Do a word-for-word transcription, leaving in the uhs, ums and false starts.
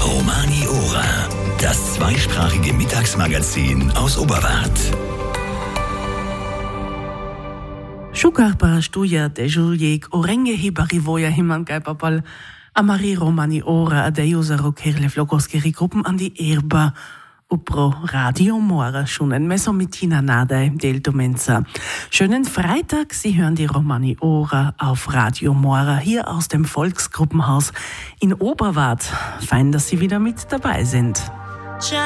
Romani Ora, das zweisprachige Mittagsmagazin aus Oberwart. Šukarpa štuja dežuljek orenge hibarivoja himankajpapal amari Romani Ora adejuzaro kerle vlogoskeri gruppen an die Erba upro Radio Mora schunen meso mit Tina Nadej del Domenza. Schönen Freitag, Sie hören die Romani Ora auf Radio Mora hier aus dem Volksgruppenhaus in Oberwart. Fein, dass Sie wieder mit dabei sind.